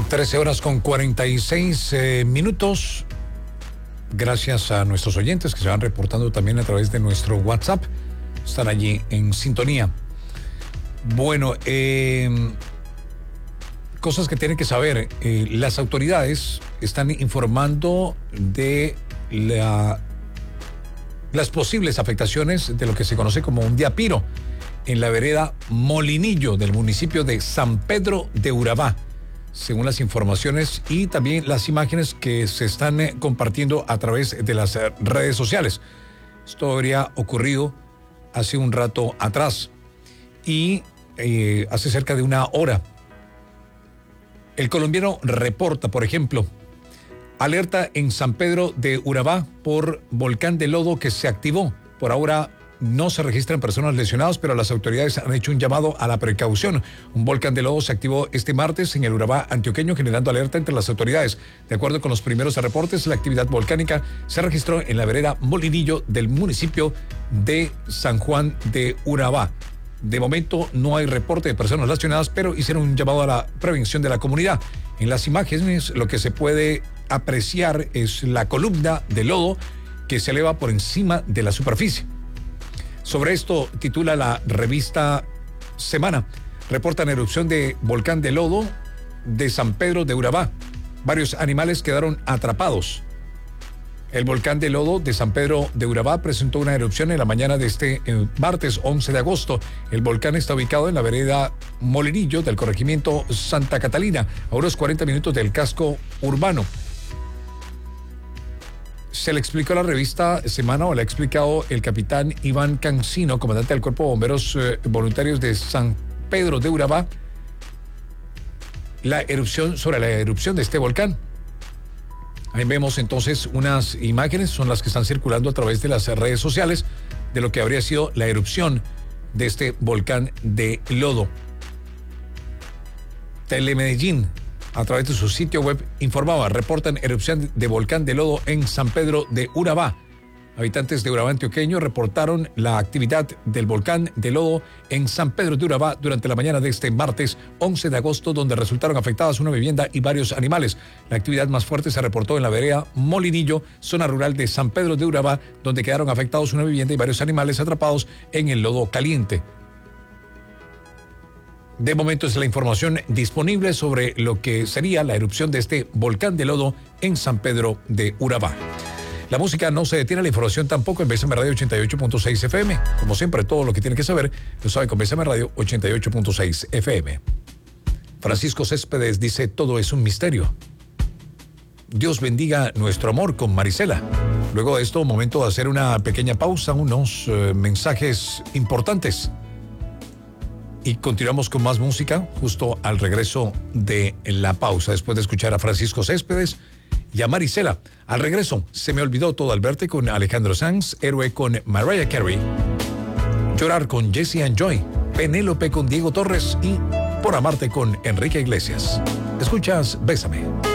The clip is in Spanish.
13:46 Gracias a nuestros oyentes que se van reportando también a través de nuestro WhatsApp. Están allí en sintonía. Bueno, cosas que tienen que saber. Las autoridades están informando de las posibles afectaciones de lo que se conoce como un diapiro en la vereda Molinillo del municipio de San Pedro de Urabá, según las informaciones y también las imágenes que se están compartiendo a través de las redes sociales. Esto habría ocurrido hace un rato atrás y hace cerca de una hora. El colombiano reporta, por ejemplo, alerta en San Pedro de Urabá por volcán de lodo que se activó. Por ahora no se registran personas lesionadas, pero las autoridades han hecho un llamado a la precaución. Un volcán de lodo se activó este martes en el Urabá antioqueño, generando alerta entre las autoridades. De acuerdo con los primeros reportes, la actividad volcánica se registró en la vereda Molinillo del municipio de San Juan de Urabá. De momento no hay reporte de personas lesionadas, pero hicieron un llamado a la prevención de la comunidad. En las imágenes lo que se puede apreciar es la columna de lodo que se eleva por encima de la superficie. Sobre esto titula la revista Semana. Reportan erupción de volcán de lodo de San Pedro de Urabá. Varios animales quedaron atrapados. El volcán de lodo de San Pedro de Urabá presentó una erupción en la mañana de este martes 11 de agosto. El volcán está ubicado en la vereda Molinillo del corregimiento Santa Catalina, a unos 40 minutos del casco urbano. Se le explicó a la revista Semana, o le ha explicado el capitán Iván Cancino, comandante del Cuerpo de Bomberos Voluntarios de San Pedro de Urabá, sobre la erupción de este volcán. Ahí vemos entonces unas imágenes, son las que están circulando a través de las redes sociales, de lo que habría sido la erupción de este volcán de lodo. Telemedellín, a través de su sitio web, reportan erupción de volcán de lodo en San Pedro de Urabá. Habitantes de Urabá antioqueño reportaron la actividad del volcán de lodo en San Pedro de Urabá durante la mañana de este martes 11 de agosto, donde resultaron afectadas una vivienda y varios animales. La actividad más fuerte se reportó en la vereda Molinillo, zona rural de San Pedro de Urabá, donde quedaron afectados una vivienda y varios animales atrapados en el lodo caliente. De momento es la información disponible sobre lo que sería la erupción de este volcán de lodo en San Pedro de Urabá. La música no se detiene, la información tampoco en BSM Radio 88.6 FM. Como siempre, todo lo que tiene que saber lo sabe con BSM Radio 88.6 FM. Francisco Céspedes dice: todo es un misterio. Dios bendiga nuestro amor con Marisela. Luego de esto, momento de hacer una pequeña pausa, unos mensajes importantes. Y continuamos con más música justo al regreso de la pausa, después de escuchar a Francisco Céspedes y a Marisela. Al regreso, Se me olvidó todo al verte con Alejandro Sanz, Héroe con Mariah Carey, Llorar con Jesse and Joy, Penélope con Diego Torres y Por amarte con Enrique Iglesias. Escuchas Bésame.